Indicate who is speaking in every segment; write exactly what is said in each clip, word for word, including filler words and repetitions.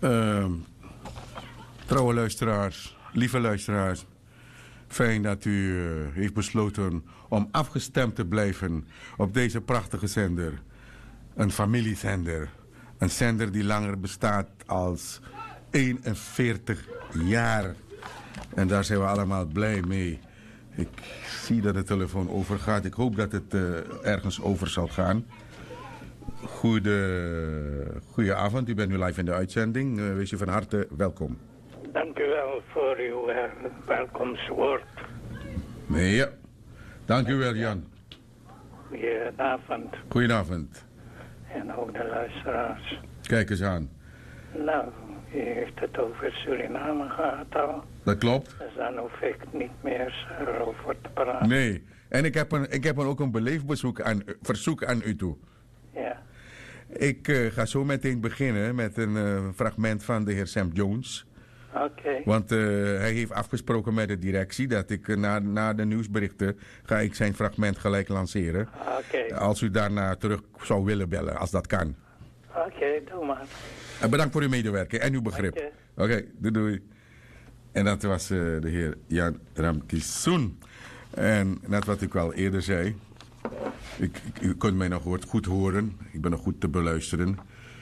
Speaker 1: Uh, trouwe luisteraars, lieve luisteraars. Fijn dat u uh, heeft besloten om afgestemd te blijven op deze prachtige zender. Een familiezender. Een zender die langer bestaat als eenenveertig jaar. En daar zijn we allemaal blij mee. Ik zie dat de telefoon overgaat. Ik hoop dat het uh, ergens over zal gaan. Goede, goede avond, u bent nu live in de uitzending. Uh, wees u van harte welkom.
Speaker 2: Dank u wel voor uw uh, welkomstwoord.
Speaker 1: Nee, ja. Dank u wel, Jan.
Speaker 2: Goedenavond.
Speaker 1: Goedenavond.
Speaker 2: En ook de luisteraars.
Speaker 1: Kijk eens aan.
Speaker 2: Nou, u heeft het over Suriname gehad al.
Speaker 1: Dat klopt.
Speaker 2: Dus dan hoef ik niet meer erover te praten.
Speaker 1: Nee, en ik heb, een, ik heb een, ook een beleefd bezoek aan, verzoek aan u toe.
Speaker 2: Ja.
Speaker 1: Ik uh, ga zo meteen beginnen met een uh, fragment van de heer Sam Jones.
Speaker 2: Oké. Okay.
Speaker 1: Want uh, hij heeft afgesproken met de directie dat ik uh, na, na de nieuwsberichten ga ik zijn fragment gelijk lanceren.
Speaker 2: Oké. Okay.
Speaker 1: Als u daarna terug zou willen bellen, als dat kan.
Speaker 2: Oké, okay, doe maar.
Speaker 1: En bedankt voor uw medewerking en uw begrip. Oké, okay. okay, doei doei. En dat was uh, de heer Jan Ramkisoen. En net wat ik al eerder zei. Ik, ik, u kunt mij nog goed horen. Ik ben nog goed te beluisteren.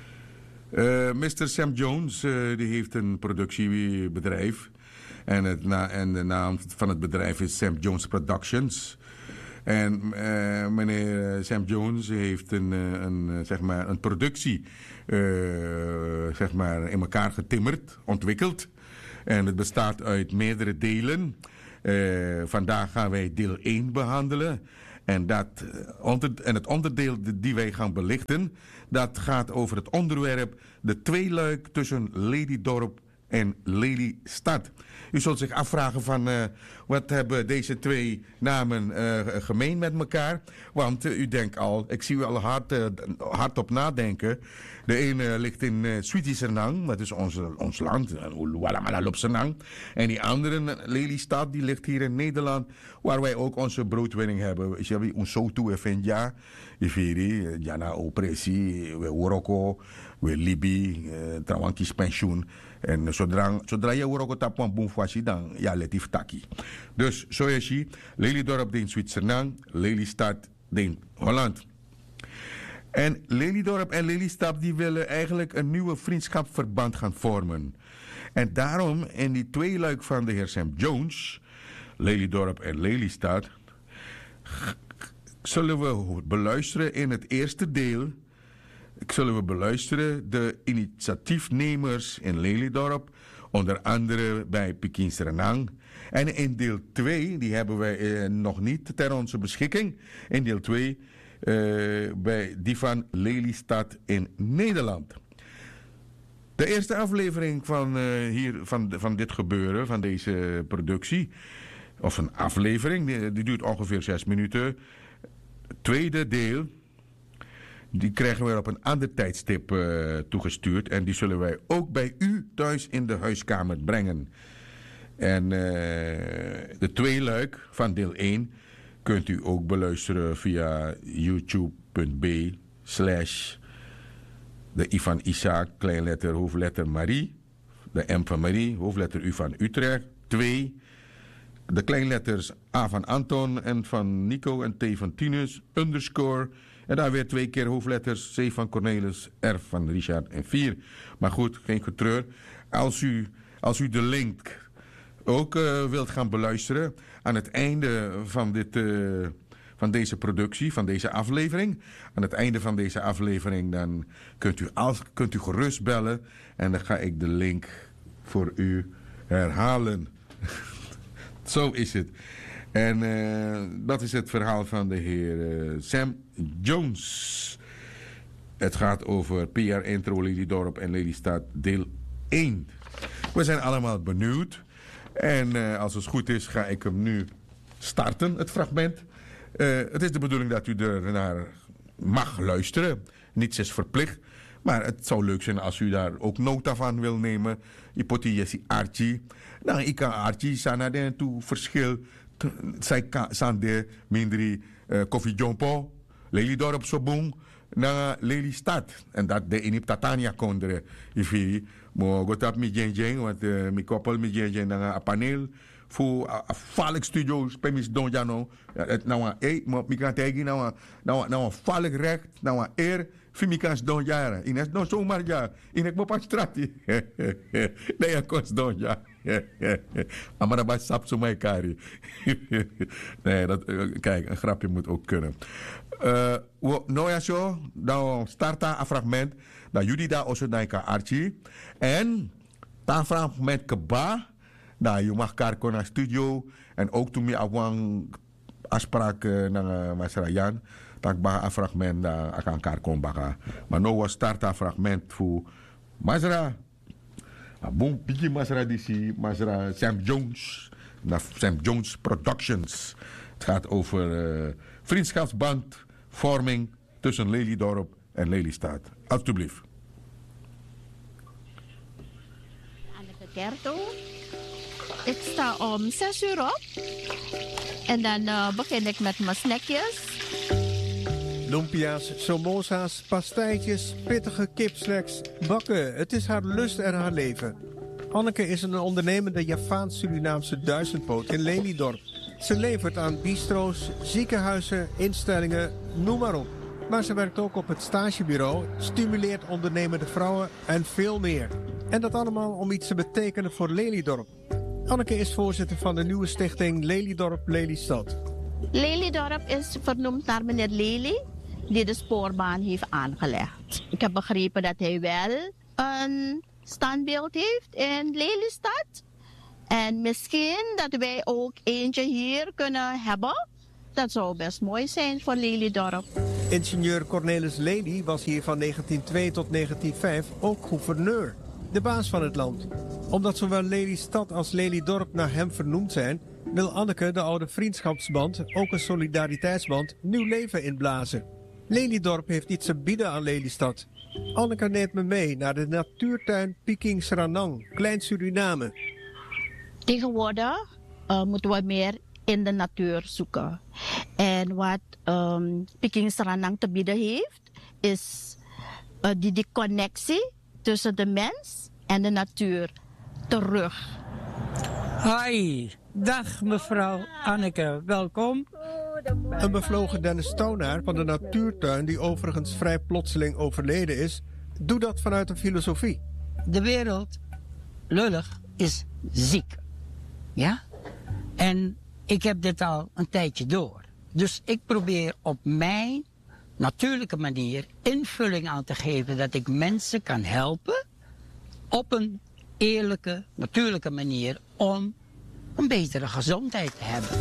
Speaker 1: Uh, mister Sam Jones uh, die heeft een productiebedrijf. En, het na, en de naam van het bedrijf is Sam Jones Productions. En uh, meneer Sam Jones heeft een, een, zeg maar een productie uh, zeg maar in elkaar getimmerd, ontwikkeld. En het bestaat uit meerdere delen. Uh, vandaag gaan wij deel één behandelen. En, dat, onder, en het onderdeel die wij gaan belichten, dat gaat over het onderwerp de tweeluik tussen Lelydorp en Lelystad. U zult zich afvragen van uh, wat hebben deze twee namen uh, gemeen met elkaar? Want uh, u denkt al, ik zie u al hard, uh, hard op nadenken. De ene ligt in uh, Sweetie-Sernang, dat is ons, ons land, Uluwalamalop-Sernang. En die andere, Lelystad, die ligt hier in Nederland, waar wij ook onze broodwinning hebben. Je hebt ons zo toe even ja, Iveri, Jana Opressie, we Woroko, we Libi, Trawankis pensioen. En zodra, zodra je Woroko tapuan boomfwashi, dan ja, letief taki. Dus zo is je, Lelydorp in Zwitserland, Lelystad in Holland. En Lelydorp en Lelystad die willen eigenlijk een nieuwe vriendschapsverband gaan vormen. En daarom in die tweeluik van de heer Sam Jones, Lelydorp en Lelystad, zullen we beluisteren in het eerste deel. Zullen we beluisteren de initiatiefnemers in Lelydorp, onder andere bij Pekin Sernang. En in deel twee, die hebben wij eh, nog niet ter onze beschikking, in deel twee uh, bij die van Lelystad in Nederland. De eerste aflevering van, uh, hier, van, van dit gebeuren, van deze productie, of een aflevering, die, die duurt ongeveer zes minuten. Het tweede deel, die krijgen we op een ander tijdstip uh, toegestuurd. En die zullen wij ook bij u thuis in de huiskamer brengen. En uh, de tweeluik van deel één kunt u ook beluisteren via youtube.b slash de I van Isaac, kleinletter, hoofdletter Marie. De M van Marie, hoofdletter U van Utrecht. twee. De kleinletters A van Anton, N van Nico en T van Tinus, underscore. En daar weer twee keer hoofdletters, C van Cornelis, R van Richard en vier. Maar goed, geen getreur. Als u, als u de link ook uh, wilt gaan beluisteren aan het einde van, dit, uh, van deze productie, van deze aflevering. Aan het einde van deze aflevering dan kunt u, als, kunt u gerust bellen. En dan ga ik de link voor u herhalen. Zo is het. En uh, dat is het verhaal van de heer uh, Sam Jones. Het gaat over P R Intro Lelydorp en Lelystad deel één. We zijn allemaal benieuwd. En uh, als het goed is ga ik hem nu starten, het fragment. Uh, het is de bedoeling dat u er naar mag luisteren. Niets is verplicht. Maar het zou leuk zijn als u daar ook nota van wil nemen. Ipoti Jessie Archie. Nou, ik kan Archie sana den toe verschil. Zij kan de minderi koffie jompo. Lelydorp Sobong. naar Lelystad. En dat de in Tatania kondre. Ifi, mo gotap mi jen jen, want uh, mi koppel mi jen jen naar een paneel. Voor a valk studio, spemis don jano. Nou een e, mo mi kan tegen nou een nou nou een valk recht, nou een eer. Fimikans don jaren. Ines don zomaar ja. Inek mo pas strati. Nee, ik kost don ja. Maar dat sap zo mij kari. Nee, dat, kijk, een grapje moet ook kunnen. Uh, nou ja, zo, dan starta een fragment. Dan jullie daar ook zo naar Archie. En dat fragment keba. Dan je mag karko naar studio. En ook toen je afwang afspraak naar Masra Jan. Dat ba een fragment naar akan karko baka. Maar nou was starta een fragment voor Masra. Boom, Piki Masra D C, Masra Sam Jones, naar Sam Jones Productions. Het gaat over uh, vriendschapsband, vorming tussen Lelydorp en Lelystad. Alsjeblieft.
Speaker 3: Anneke Kerto. Ik sta om zes uur op. En dan uh, begin ik met mijn snackjes.
Speaker 4: Lumpia's, samosa's, pastijtjes, pittige kipsnacks, bakken. Het is haar lust en haar leven. Anneke is een ondernemende Javaans-Surinaamse duizendpoot in Lelydorp. Ze levert aan bistro's, ziekenhuizen, instellingen, noem maar op. Maar ze werkt ook op het stagebureau, stimuleert ondernemende vrouwen en veel meer. En dat allemaal om iets te betekenen voor Lelydorp. Anneke is voorzitter van de nieuwe stichting Lelydorp Lelystad.
Speaker 3: Lelydorp is vernoemd naar meneer Lely, die de spoorbaan heeft aangelegd. Ik heb begrepen dat hij wel een standbeeld heeft in Lelystad. En misschien dat wij ook eentje hier kunnen hebben. Dat zou best mooi zijn voor Lelydorp.
Speaker 4: Ingenieur Cornelis Lely was hier van negentien twee tot negentien vijf ook gouverneur, de baas van het land. Omdat zowel Lelystad als Lelydorp naar hem vernoemd zijn, wil Anneke de oude vriendschapsband, ook een solidariteitsband, nieuw leven inblazen. Lelydorp heeft iets te bieden aan Lelystad. Anneke neemt me mee naar de natuurtuin Piking Sranang, Klein Suriname.
Speaker 3: Tegenwoordig uh, moeten we meer in de natuur zoeken. En wat um, Piking Sranang te bieden heeft, is uh, die, die connectie tussen de mens en de natuur terug.
Speaker 5: Hoi, dag mevrouw Anneke, welkom.
Speaker 4: Een bevlogen Dennis Toonaar van de natuurtuin, die overigens vrij plotseling overleden is, doet dat vanuit een filosofie.
Speaker 5: De wereld, lullig, is ziek. Ja? En ik heb dit al een tijdje door. Dus ik probeer op mijn natuurlijke manier invulling aan te geven dat ik mensen kan helpen op een eerlijke, natuurlijke manier om een betere gezondheid te hebben.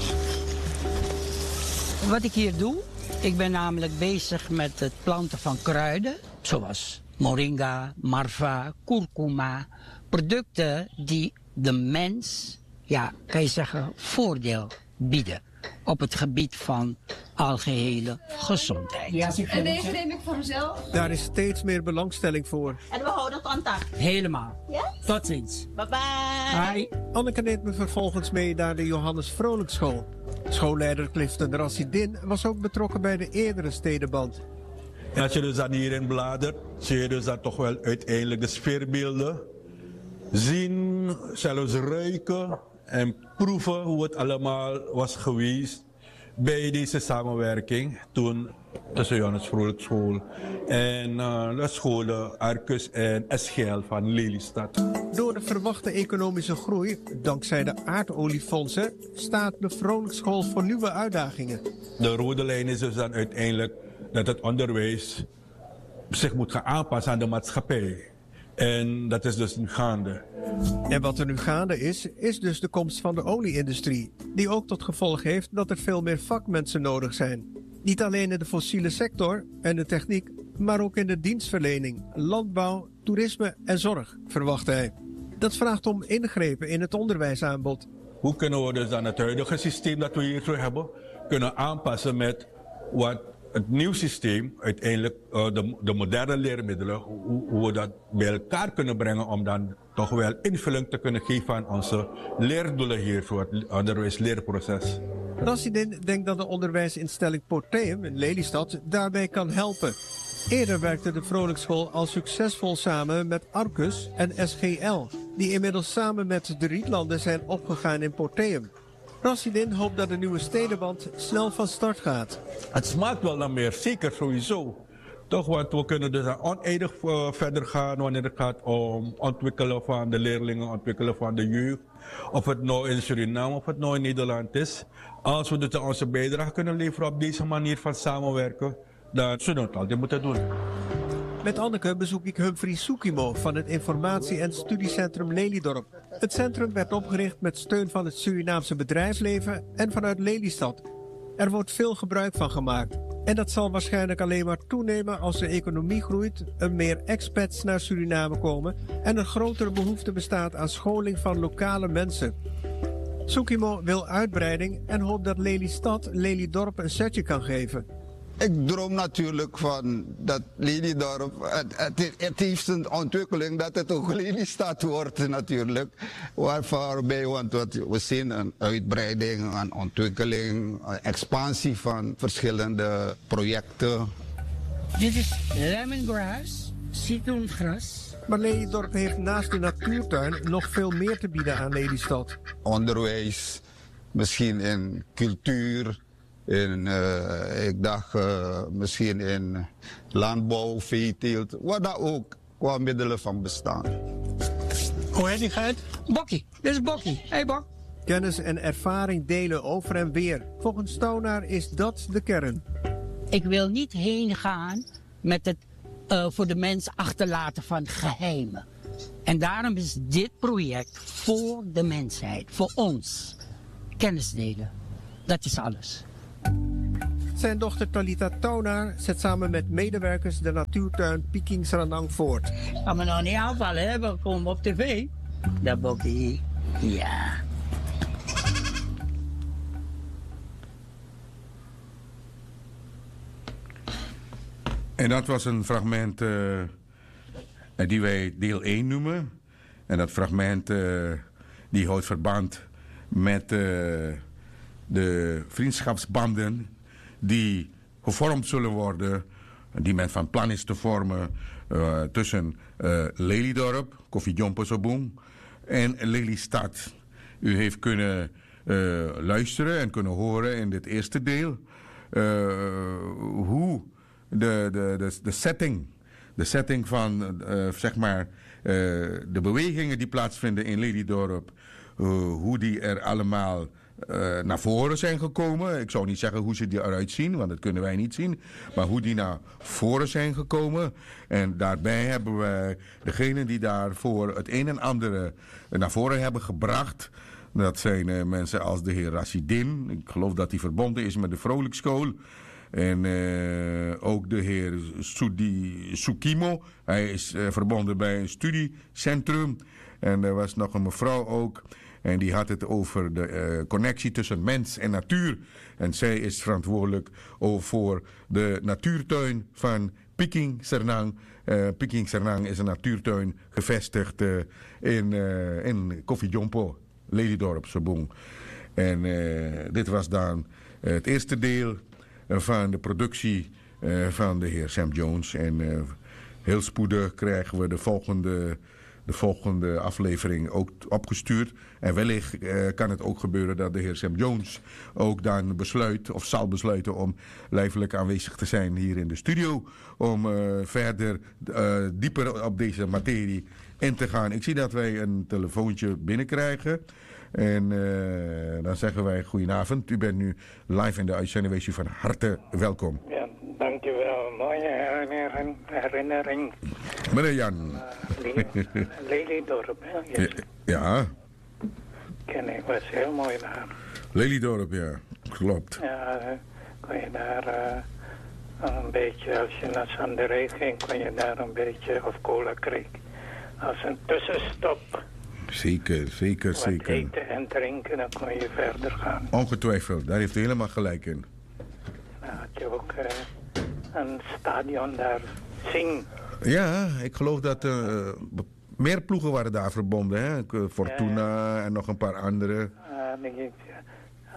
Speaker 5: Wat ik hier doe, ik ben namelijk bezig met het planten van kruiden, zoals moringa, marva, kurkuma, producten die de mens, ja, kan je zeggen, voordeel bieden op het gebied van algehele gezondheid.
Speaker 6: Ja, en deze neem ik voor mezelf.
Speaker 4: Daar is steeds meer belangstelling voor.
Speaker 3: En we houden contact.
Speaker 5: Helemaal.
Speaker 3: Ja?
Speaker 5: Tot ziens.
Speaker 3: Bye bye.
Speaker 5: Hi.
Speaker 4: Anneke neemt me vervolgens mee naar de Johannes Vrolijk School. Schoolleider Clifton Rassidin was ook betrokken bij de eerdere stedenband.
Speaker 7: En als je dus dan hierin bladert, zie je dus dat toch wel uiteindelijk de sfeerbeelden zien, zelfs ruiken en proeven hoe het allemaal was geweest bij deze samenwerking toen tussen Johannes Vrolijk School en uh, de scholen Arcus en Eschel van Lelystad.
Speaker 4: Door de verwachte economische groei, dankzij de aardoliefondsen, staat de Vrolijk School voor nieuwe uitdagingen.
Speaker 7: De rode lijn is dus dan uiteindelijk dat het onderwijs zich moet gaan aanpassen aan de maatschappij. En dat is dus nu gaande.
Speaker 4: En wat er nu gaande is, is dus de komst van de olie-industrie, die ook tot gevolg heeft dat er veel meer vakmensen nodig zijn. Niet alleen in de fossiele sector en de techniek, maar ook in de dienstverlening, landbouw, toerisme en zorg, verwacht hij. Dat vraagt om ingrepen in het onderwijsaanbod.
Speaker 7: Hoe kunnen we dus dan het huidige systeem dat we hier zo hebben, kunnen aanpassen met wat het nieuw systeem, uiteindelijk uh, de, de moderne leermiddelen, hoe, hoe we dat bij elkaar kunnen brengen om dan toch wel invulling te kunnen geven aan onze leerdoelen hier voor het onderwijsleerproces.
Speaker 4: Rassidin denkt dat de onderwijsinstelling Porteum in Lelystad daarbij kan helpen. Eerder werkte de Vrolijkschool al succesvol samen met Arcus en S G L, die inmiddels samen met de Rietlanden zijn opgegaan in Porteum. Rassidin hoopt dat de nieuwe stedenband snel van start gaat.
Speaker 7: Het smaakt wel naar meer, zeker sowieso. Toch, want we kunnen dus oneindig uh, verder gaan wanneer het gaat om ontwikkelen van de leerlingen, ontwikkelen van de jeugd. Of het nou in Suriname of het nou in Nederland is. Als we dus onze bijdrage kunnen leveren op deze manier van samenwerken, dan zullen we het altijd moeten doen.
Speaker 4: Met Anneke bezoek ik Humphrey Soekimo van het informatie- en studiecentrum Lelydorp. Het centrum werd opgericht met steun van het Surinaamse bedrijfsleven en vanuit Lelystad. Er wordt veel gebruik van gemaakt. En dat zal waarschijnlijk alleen maar toenemen als de economie groeit, er meer expats naar Suriname komen en een grotere behoefte bestaat aan scholing van lokale mensen. Soekimo wil uitbreiding en hoopt dat Lelystad Lelydorp een setje kan geven.
Speaker 8: Ik droom natuurlijk van dat Lelydorp, het, het, het heeft een ontwikkeling dat het ook Lelystad wordt natuurlijk. Waarbij, want we zien een uitbreiding, een ontwikkeling, een expansie van verschillende projecten.
Speaker 5: Dit is lemongrass, citroengras.
Speaker 4: Maar Lelydorp heeft naast de natuurtuin nog veel meer te bieden aan Lelystad.
Speaker 8: Onderwijs, misschien in cultuur. In, uh, ik dacht uh, misschien in landbouw, veeteelt, wat dan ook, qua middelen van bestaan.
Speaker 5: Hoe heet die geit? Bokkie, dit is Bokkie. Hey Bok.
Speaker 4: Kennis en ervaring delen over en weer. Volgens Taunaar is dat de kern.
Speaker 5: Ik wil niet heen gaan met het uh, voor de mens achterlaten van geheimen. En daarom is dit project voor de mensheid, voor ons. Kennis delen, dat is alles.
Speaker 4: Zijn dochter Talita Taunaar zet samen met medewerkers de natuurtuin Piking Seranang voort.
Speaker 5: Kan me nog niet aanvallen, hè? We komen op tv. Dat Bokkie, ja.
Speaker 1: En dat was een fragment uh, die wij deel één noemen. En dat fragment uh, die houdt verband met uh, de vriendschapsbanden die gevormd zullen worden, die men van plan is te vormen uh, tussen uh, Lelydorp, Koffie Jomposobong en Lelystad. U heeft kunnen uh, luisteren en kunnen horen in dit eerste deel uh, hoe de, de, de, de setting, de setting van uh, zeg maar uh, de bewegingen die plaatsvinden in Lelydorp, uh, hoe die er allemaal Uh, naar voren zijn gekomen. Ik zou niet zeggen hoe ze eruit zien, want dat kunnen wij niet zien. Maar hoe die naar voren zijn gekomen. En daarbij hebben we degenen die daarvoor het een en ander naar voren hebben gebracht. Dat zijn uh, mensen als de heer Rassidin. Ik geloof dat hij verbonden is met de Vrolijkschool. En uh, ook de heer Sudi Soekimo. Hij is uh, verbonden bij een studiecentrum. En er was nog een mevrouw ook. En die had het over de uh, connectie tussen mens en natuur. En zij is verantwoordelijk voor de natuurtuin van Piking Seranang. Uh, Piking Seranang is een natuurtuin gevestigd uh, in, uh, in Koffie Jompo, Lelydorp, Sobong. En uh, dit was dan uh, het eerste deel uh, van de productie uh, van de heer Sam Jones. En uh, heel spoedig krijgen we de volgende... de volgende aflevering ook opgestuurd. En wellicht uh, kan het ook gebeuren dat de heer Sam Jones ook dan besluit of zal besluiten om lijfelijk aanwezig te zijn hier in de studio. Om uh, verder uh, dieper op deze materie in te gaan. Ik zie dat wij een telefoontje binnenkrijgen. En uh, dan zeggen wij goedenavond. U bent nu live in de uitzending. Wees u van harte welkom.
Speaker 2: Ja, dankjewel. Mooie herinnering.
Speaker 1: Meneer Jan.
Speaker 2: Uh, Lelydorp, hè?
Speaker 1: Ja. ja.
Speaker 2: Ken ik, was heel mooi daar.
Speaker 1: Lelydorp, ja. Klopt.
Speaker 2: Ja, uh, kon je daar uh, een beetje, als je naar Sanderee ging, kon je daar een beetje, of Cola Creek, als een tussenstop.
Speaker 1: Zeker, zeker,
Speaker 2: wat
Speaker 1: zeker.
Speaker 2: eten en drinken, dan kon je verder gaan.
Speaker 1: Ongetwijfeld, daar heeft u helemaal gelijk in.
Speaker 2: Dan had je ook uh, een stadion daar, Sing.
Speaker 1: Ja, ik geloof dat uh, meer ploegen waren daar verbonden. Hè? Fortuna ja, ja. en nog een paar andere.
Speaker 2: Uh, denk ik,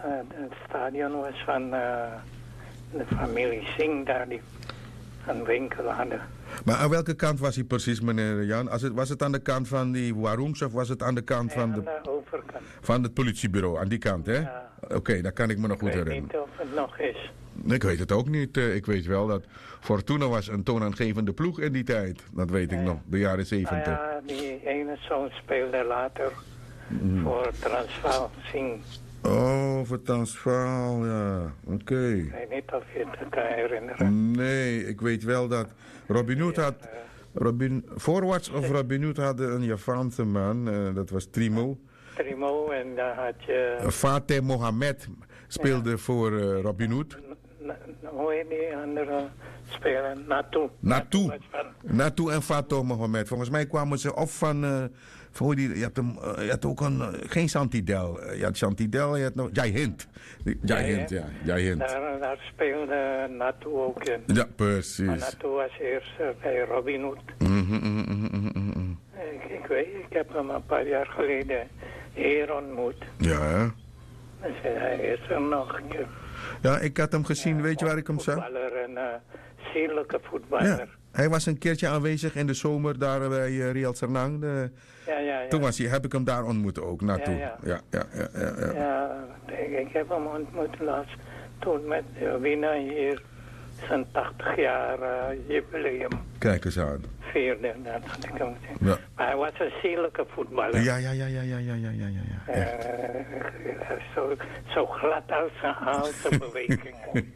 Speaker 2: Uh, het stadion was van uh, de familie Singh daar die een winkel hadden.
Speaker 1: Maar aan welke kant was hij precies, meneer Jan? Als het, was het aan de kant van die Warungs of was het aan de kant
Speaker 2: Nee,
Speaker 1: van,
Speaker 2: aan
Speaker 1: de,
Speaker 2: de overkant.
Speaker 1: van het politiebureau? Aan die kant, hè?
Speaker 2: Ja.
Speaker 1: Oké, okay, dat kan ik me nog
Speaker 2: Ik
Speaker 1: goed
Speaker 2: weet
Speaker 1: herinneren.
Speaker 2: niet of het nog is.
Speaker 1: Ik weet het ook niet. Uh, ik weet wel dat Fortuna was een toonaangevende ploeg in die tijd. Dat weet ik
Speaker 2: Ja.
Speaker 1: nog, de jaren
Speaker 2: Nou
Speaker 1: zeventig.
Speaker 2: ja, die ene zoon speelde later
Speaker 1: Mm.
Speaker 2: voor Transvaal Singh.
Speaker 1: Oh, voor Transvaal, ja. Oké. Okay.
Speaker 2: Ik weet niet of je het kan herinneren.
Speaker 1: Nee, ik weet wel dat Robin Hood had... Robin, Forwards of Robin Hood hadden een Javaanse man, uh, dat was Trimo.
Speaker 2: Trimo en daar had je...
Speaker 1: Uh, Fateh Mohammed speelde ja. voor uh, Robin Hood.
Speaker 2: Hoe heet die andere speler? Naartoe.
Speaker 1: Naartoe. Naartoe en Fateh Mohammed. Volgens mij kwamen ze of van... Uh, voor die, je, had hem, uh, je had ook een, uh, geen Santidel. Uh, je had Santidel, je had nog... Jai Hind. Jai Hind, ja. Jai Hind.
Speaker 2: Daar, daar speelde Naartoe ook in.
Speaker 1: Ja, precies.
Speaker 2: Maar Naartoe was eerst uh, bij Robin Hood.
Speaker 1: Mm-hmm, mm-hmm, mm-hmm.
Speaker 2: Ik, ik weet, ik heb hem een paar jaar geleden hier ontmoet.
Speaker 1: Ja.
Speaker 2: Dus hij is er nog.
Speaker 1: Ja, ik had hem gezien,
Speaker 2: uh,
Speaker 1: weet je waar ik hem zag?
Speaker 2: Voetballer, een uh, sierlijke voetballer.
Speaker 1: Ja. Hij was een keertje aanwezig in de zomer daar bij uh, Real Sernang. De...
Speaker 2: Ja, ja, ja.
Speaker 1: Toen was hij, heb ik hem daar ontmoet ook, naartoe.
Speaker 2: Ja,
Speaker 1: ja, ja, ja. ja, ja.
Speaker 2: ja ik, ik heb hem ontmoet laatst toen met uh, Wina hier zijn tachtig jaar uh, jubileum.
Speaker 1: Kijk eens aan.
Speaker 2: Vierde, dat had ik hem gezien.
Speaker 1: Ja.
Speaker 2: Maar hij was een sierlijke voetballer.
Speaker 1: Ja, ja, ja, ja, ja, ja, ja, ja, ja.
Speaker 2: Uh, zo, zo glad als zijn, als zijn bewegingen.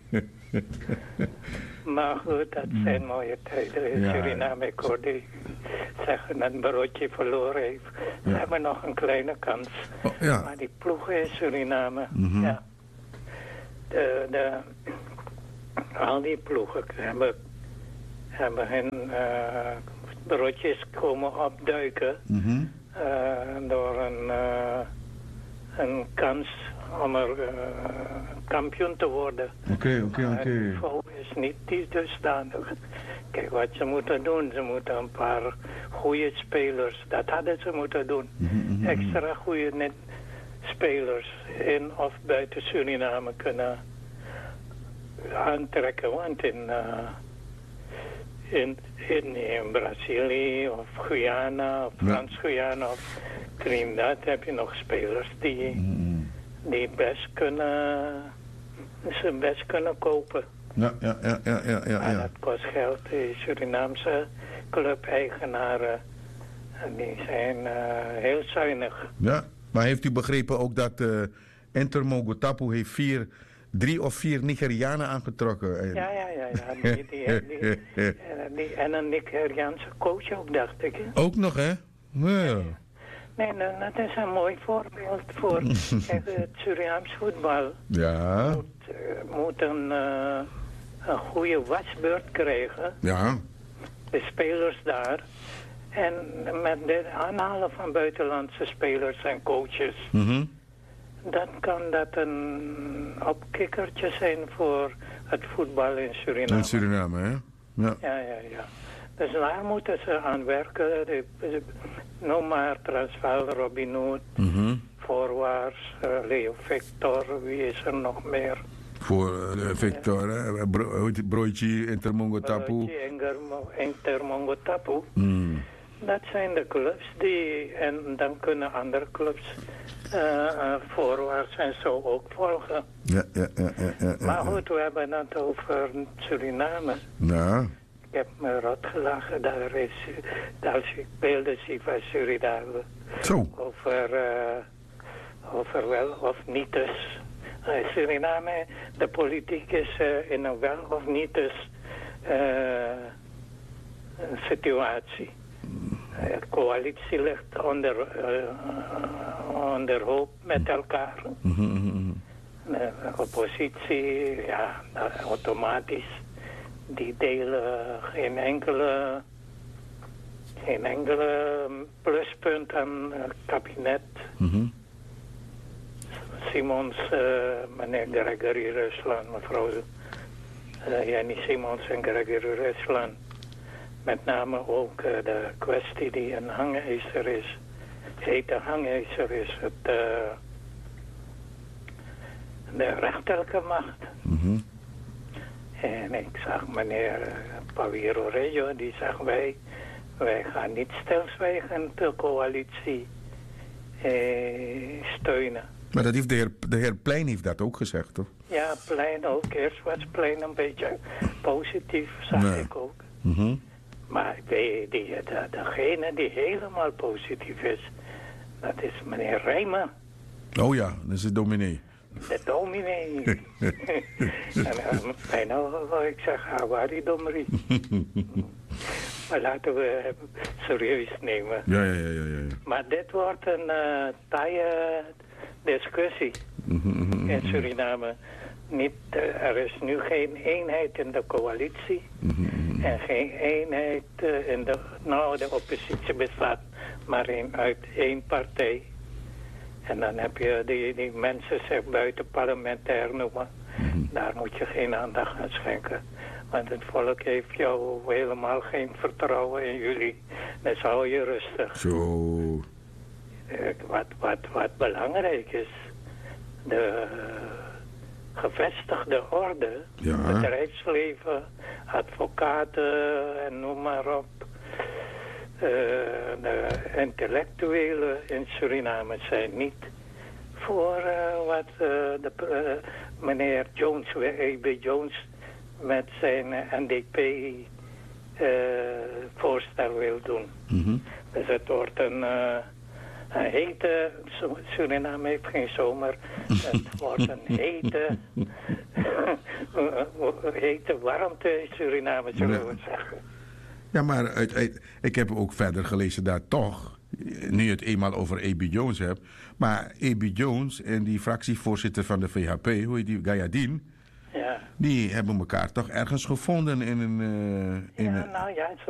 Speaker 2: Maar goed, dat zijn mooie tijden in ja, Suriname. Ik hoorde zeggen dat Broodje verloren heeft. Ze ja. hebben nog een kleine kans.
Speaker 1: Oh, ja.
Speaker 2: Maar die ploegen in Suriname,
Speaker 1: mm-hmm.
Speaker 2: ja. De, de, al die ploegen hebben, hebben hun uh, broodjes komen opduiken.
Speaker 1: Mm-hmm.
Speaker 2: Uh, door een, uh, een kans om er uh, kampioen te worden.
Speaker 1: Oké, oké, oké.
Speaker 2: Het niveau is niet die dusdanig. Kijk, wat ze moeten doen, ze moeten een paar goede spelers, dat hadden ze moeten doen.
Speaker 1: Mm-hmm.
Speaker 2: Extra goede net spelers in of buiten Suriname kunnen aantrekken. Want in, uh, in, in, in Brazilië of Guyana of Frans-Guyana of Trinidad heb je nog spelers die... Mm-hmm. die best kunnen, ze best kunnen kopen.
Speaker 1: Ja, ja, ja, ja, ja, ja.
Speaker 2: Maar dat kost geld. De Surinaamse club-eigenaren, die zijn uh, heel zuinig.
Speaker 1: Ja, maar heeft u begrepen ook dat uh, Enter Mogotapu heeft vier, drie of vier Nigerianen aangetrokken?
Speaker 2: Ja, ja, ja. ja. Die, die, die, die, die, en een Nigeriaanse coach ook, dacht ik. Hè?
Speaker 1: Ook nog, hè? Ja, ja.
Speaker 2: Nee, nou, dat is een mooi voorbeeld voor het Surinaams voetbal.
Speaker 1: Ja.
Speaker 2: Moet, uh, moet een, uh, een goede wasbeurt krijgen.
Speaker 1: Ja.
Speaker 2: De spelers daar. En met het aanhalen van buitenlandse spelers en coaches.
Speaker 1: Mm-hmm.
Speaker 2: Dan kan dat een opkikkertje zijn voor het voetbal in Suriname.
Speaker 1: In Suriname, hè? Ja,
Speaker 2: ja, ja. ja. Dus daar moeten ze aan werken. De, de, noem maar Transvaal, Robin Hood,
Speaker 1: mm-hmm.
Speaker 2: Forwards, uh, Leo Victor, wie is er nog meer?
Speaker 1: Voor uh, Victor, hè? Bro, Broodje, Intermongotapu.
Speaker 2: Broodje, Intermongotapu.
Speaker 1: Mm.
Speaker 2: Dat zijn de clubs die, en dan kunnen andere clubs uh, uh, Forwards en zo ook volgen.
Speaker 1: Ja, ja, ja, ja, ja, ja.
Speaker 2: Maar goed, we hebben het over Suriname.
Speaker 1: Ja.
Speaker 2: Ik heb me rot gelachen, daar is, als ik beelden zie van Suriname.
Speaker 1: Zo.
Speaker 2: Over, uh, over wel of niet dus. Uh, Suriname, de politiek is uh, in een wel of niet dus uh, situatie. De uh, coalitie ligt onder, uh, onder hoop met elkaar.
Speaker 1: Mm-hmm.
Speaker 2: De oppositie, ja, automatisch. Die delen geen enkele, geen enkele pluspunt aan het kabinet.
Speaker 1: Mm-hmm.
Speaker 2: Simons, uh, meneer Gregory Rusland, mevrouw uh, Jenny Simons en Gregory Rusland. Met name ook uh, de kwestie die een hangijzer is. Hete hangijzer is het, uh, de rechterlijke macht.
Speaker 1: Mhm.
Speaker 2: En ik zag meneer uh, Pawiro Rejo, die zegt wij, wij gaan niet stilzwijgen de coalitie eh, steunen.
Speaker 1: Maar dat heeft de, heer, de heer Plein heeft dat ook gezegd, toch?
Speaker 2: Ja, Plein ook. Eerst was Plein een beetje positief, zag
Speaker 1: Nee.
Speaker 2: ik ook.
Speaker 1: Mhm.
Speaker 2: Maar die, die, de, degene die helemaal positief is, dat is meneer Rijmen,
Speaker 1: Oh ja, dat is de dominee.
Speaker 2: de dominee. en uh, bijna wil ik zeggen, Hawari Domri. Maar laten we het serieus nemen.
Speaker 1: Ja, ja, ja, ja. ja.
Speaker 2: Maar dit wordt een uh, taaie discussie
Speaker 1: Mhm, mhm, mhm.
Speaker 2: in Suriname. Niet, uh, er is nu geen eenheid in de coalitie.
Speaker 1: Mhm, mhm.
Speaker 2: En geen eenheid uh, in de... Nou, de oppositie bestaat maar in, uit één partij. En dan heb je die, die mensen zich buiten parlementair noemen. Daar moet je geen aandacht aan schenken. Want het volk heeft jou helemaal geen vertrouwen in jullie. Dan hou je rustig.
Speaker 1: Zo.
Speaker 2: Eh, Wat, wat, wat belangrijk is, de gevestigde orde,
Speaker 1: Ja.
Speaker 2: bedrijfsleven, advocaten en noem maar op. Uh, de intellectuelen in Suriname zijn niet voor uh, wat uh, de, uh, meneer Jones, E B Jones, met zijn uh, N D P uh, voorstel wil doen.
Speaker 1: Mhm.
Speaker 2: Dus het wordt een, uh, een hete, Suriname heeft geen zomer, het wordt een hete, hete warmte in Suriname, zullen we zeggen.
Speaker 1: Ja, maar uit, uit- ik heb ook verder gelezen dat toch, nu je het eenmaal over E B Jones hebt, maar E B Jones en die fractievoorzitter van de V H P, hoe heet die, Gayadin,
Speaker 2: Ja.
Speaker 1: die hebben elkaar toch ergens gevonden in een... eh, in
Speaker 2: Ja,
Speaker 1: een
Speaker 2: nou ja, ze